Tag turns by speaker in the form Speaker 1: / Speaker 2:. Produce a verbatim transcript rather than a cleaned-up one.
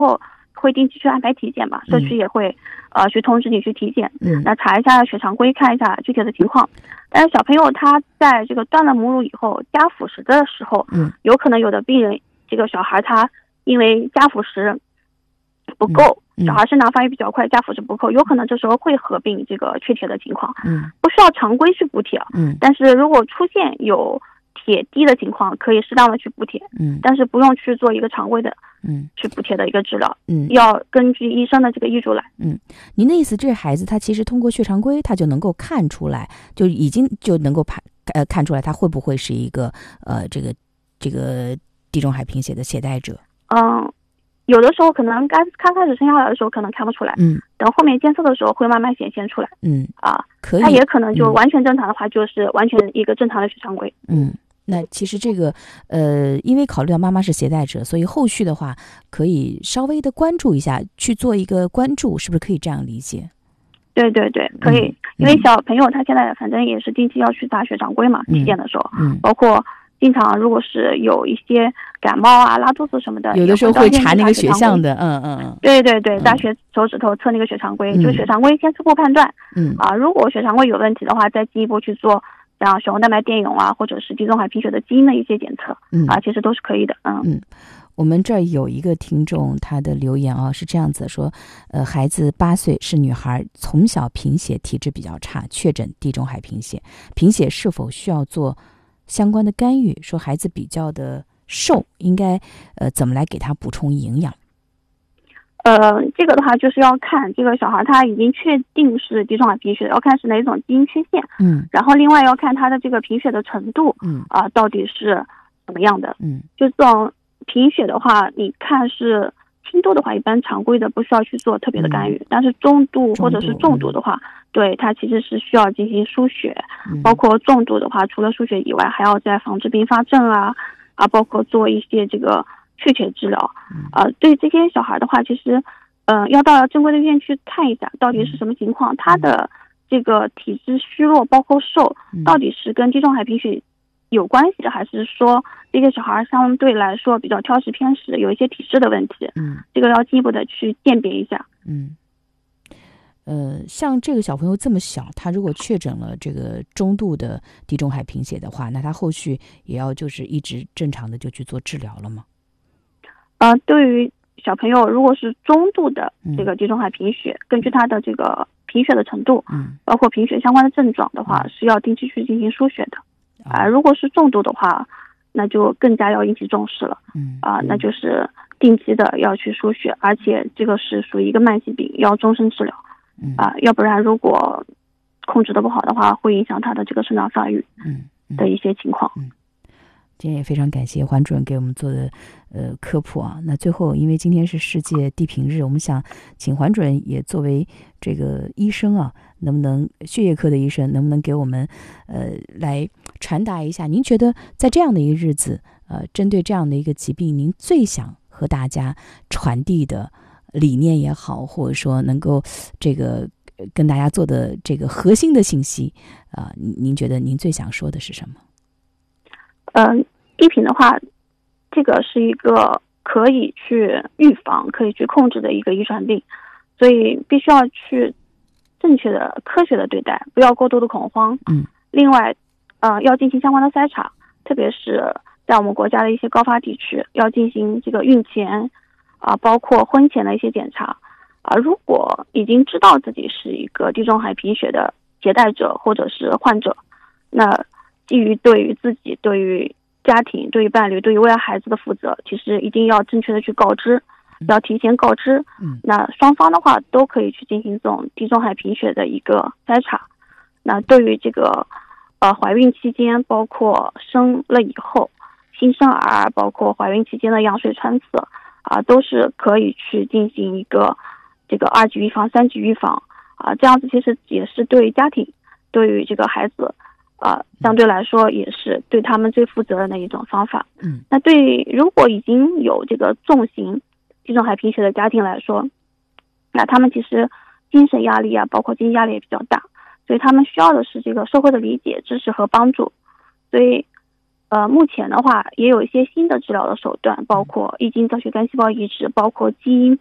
Speaker 1: 后会定期去安排体检嘛，社区也会、嗯、呃去通知你去体检，
Speaker 2: 嗯，
Speaker 1: 那查一下血常规，看一下具体的情况。但是小朋友他在这个断了母乳以后加辅食的时候，
Speaker 2: 嗯，
Speaker 1: 有可能有的病人这个小孩他因为加辅食不够、
Speaker 2: 嗯嗯、
Speaker 1: 小孩生长发育比较快，加辅食不够，有可能这时候会合并这个缺铁的情况，
Speaker 2: 嗯，
Speaker 1: 不需要常规去补铁，
Speaker 2: 嗯，
Speaker 1: 但是如果出现有铁低的情况，可以适当的去补铁，
Speaker 2: 嗯，
Speaker 1: 但是不用去做一个常规的
Speaker 2: 嗯
Speaker 1: 去补铁的一个治疗，
Speaker 2: 嗯，
Speaker 1: 要根据医生的这个医嘱来。
Speaker 2: 嗯，您的意思，这孩子他其实通过血常规，他就能够看出来，就已经就能够判呃看出来他会不会是一个呃这个这个地中海贫血的携带者。
Speaker 1: 嗯，有的时候可能刚刚开始生下来的时候可能看不出来，
Speaker 2: 嗯，
Speaker 1: 等后面监测的时候会慢慢显现出来。
Speaker 2: 嗯
Speaker 1: 啊，
Speaker 2: 可以，
Speaker 1: 他也可能就
Speaker 2: 嗯
Speaker 1: 完全正常的话，就是完全一个正常的血常规。
Speaker 2: 嗯。那其实这个，呃，因为考虑到妈妈是携带者，所以后续的话可以稍微的关注一下，去做一个关注，是不是可以这样理解？
Speaker 1: 对对对，可以，
Speaker 2: 嗯、
Speaker 1: 因为小朋友他现在反正也是定期要去打血常规嘛，
Speaker 2: 嗯、
Speaker 1: 体检的时候，
Speaker 2: 嗯，
Speaker 1: 包括经常如果是有一些感冒啊、拉肚子什么的，
Speaker 2: 有的时候会查那个血象的，嗯嗯嗯，
Speaker 1: 对对对，大
Speaker 2: 嗯、
Speaker 1: 血手指头测那个血常规，
Speaker 2: 嗯、
Speaker 1: 就血常规先初步判断，
Speaker 2: 嗯
Speaker 1: 啊，如果血常规有问题的话，再进一步去做像血红蛋白电泳啊，或者是地中海贫血的基因的一些检测，
Speaker 2: 嗯
Speaker 1: 啊，其实都是可以的，嗯
Speaker 2: 嗯。我们这儿有一个听众，他的留言啊是这样子说，呃，孩子八岁，是女孩，从小贫血，体质比较差，确诊地中海贫血，贫血是否需要做相关的干预？说孩子比较的瘦，应该呃怎么来给他补充营养？
Speaker 1: 呃，这个的话就是要看这个小孩他已经确定是地中海贫血，要看是哪种基因缺陷，
Speaker 2: 嗯，
Speaker 1: 然后另外要看他的这个贫血的程度，
Speaker 2: 嗯
Speaker 1: 啊、呃，到底是怎么样的，
Speaker 2: 嗯，
Speaker 1: 就这种贫血的话，你看是轻度的话，一般常规的不需要去做特别的干预，嗯、但是中度或者是重度的话，嗯、对它其实是需要进行输血，
Speaker 2: 嗯、包
Speaker 1: 括重度的话，除了输血以外，还要再防治并发症啊啊，包括做一些这个去铁治疗，啊、呃，对这些小孩的话，其实，呃，要到正规的医院去看一下，到底是什么情况，他的这个体质虚弱，包括瘦，到底是跟地中海贫血有关系的，还是说这个小孩相对来说比较挑食偏食，有一些体质的问题？
Speaker 2: 嗯，
Speaker 1: 这个要进一步的去鉴别一下。
Speaker 2: 嗯，呃，像这个小朋友这么小，他如果确诊了这个中度的地中海贫血的话，那他后续也要就是一直正常的就去做治疗了吗？
Speaker 1: 呃，对于小朋友如果是中度的这个地中海贫血，嗯、根据他的这个贫血的程度，
Speaker 2: 嗯，
Speaker 1: 包括贫血相关的症状的话，
Speaker 2: 嗯、
Speaker 1: 是要定期去进行输血的。啊、
Speaker 2: 哦呃，
Speaker 1: 如果是重度的话，那就更加要引起重视了。
Speaker 2: 嗯，
Speaker 1: 啊、呃，那就是定期的要去输血，而且这个是属于一个慢性病，要终身治疗。
Speaker 2: 嗯
Speaker 1: 啊、呃，要不然如果控制的不好的话，会影响他的这个生长发育
Speaker 2: 嗯
Speaker 1: 的一些情况。
Speaker 2: 嗯。嗯今天也非常感谢黄主任给我们做的呃科普啊。那最后，因为今天是世界地贫日，我们想请黄主任也作为这个医生啊，能不能血液科的医生，能不能给我们呃来传达一下？您觉得在这样的一个日子，呃，针对这样的一个疾病，您最想和大家传递的理念也好，或者说能够这个跟大家做的这个核心的信息啊、呃，您觉得您最想说的是什么？
Speaker 1: 嗯、呃，地贫的话，这个是一个可以去预防、可以去控制的一个遗传病，所以必须要去正确的、科学的对待，不要过度的恐慌。
Speaker 2: 嗯。
Speaker 1: 另外，呃，要进行相关的筛查，特别是在我们国家的一些高发地区，要进行这个孕前啊、呃，包括婚前的一些检查啊、呃。如果已经知道自己是一个地中海贫血的携带者或者是患者，那基于对于自己、对于家庭、对于伴侣、对于未来孩子的负责，其实一定要正确的去告知，要提前告知。
Speaker 2: 嗯，
Speaker 1: 那双方的话都可以去进行这种地中海贫血的一个筛查。那对于这个呃怀孕期间，包括生了以后，新生儿，包括怀孕期间的羊水穿刺啊、呃，都是可以去进行一个这个二级预防、三级预防啊、呃，这样子其实也是对于家庭、对于这个孩子。啊、呃，相对来说也是对他们最负责任的一种方法。
Speaker 2: 嗯，
Speaker 1: 那对如果已经有这个重型地中海贫血的家庭来说，那他们其实精神压力啊，包括经济压力也比较大，所以他们需要的是这个社会的理解、支持和帮助。所以， 呃，目前的话也有一些新的治疗的手段，包括异晶造血干细胞移植，包括基因